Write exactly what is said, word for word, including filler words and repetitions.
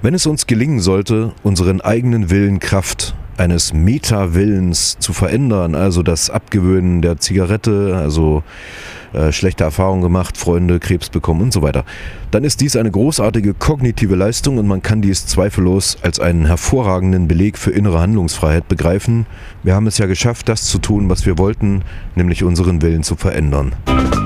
Wenn es uns gelingen sollte, unseren eigenen Willen Kraft eines Meta-Willens zu verändern, also das Abgewöhnen der Zigarette, also äh, schlechte Erfahrungen gemacht, Freunde, Krebs bekommen und so weiter, dann ist dies eine großartige kognitive Leistung und man kann dies zweifellos als einen hervorragenden Beleg für innere Handlungsfreiheit begreifen. Wir haben es ja geschafft, das zu tun, was wir wollten, nämlich unseren Willen zu verändern.